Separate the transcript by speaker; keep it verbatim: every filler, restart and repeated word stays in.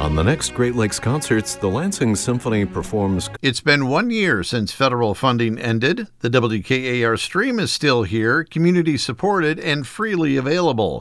Speaker 1: On the next Great Lakes Concerts, the Lansing Symphony performs...
Speaker 2: It's been one year since federal funding ended. The W K A R stream is still here, community-supported, and freely available.